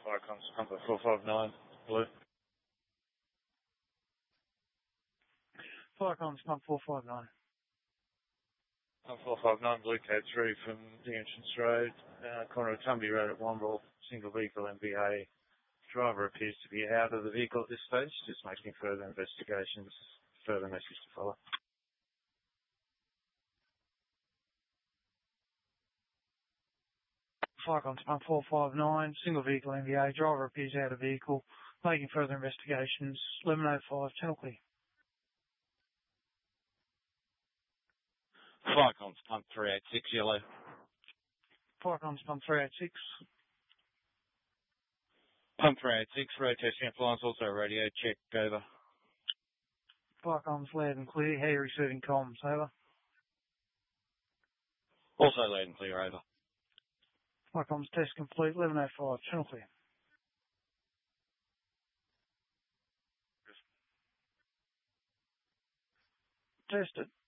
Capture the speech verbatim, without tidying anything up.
Fire comms number four five nine, blue. Fire comms pump four five nine. Pump four five nine, blue code three from the entrance road, uh, corner of Tumby Road at Womble, single vehicle M B A. Driver appears to be out of the vehicle at this stage, just making further investigations, further message to follow. Fire comms pump four five nine, single vehicle M B A, driver appears out of vehicle, making further investigations, eleven oh five, channel clear. Fire comms pump three eight six, yellow. Fire comms pump three eight six. Pump three eight six, road testing appliance, also radio, check, over. Fire comms loud and clear, how are you receiving comms, over? Also loud and clear, over. Fire comms test complete, eleven oh five, channel clear. Test it.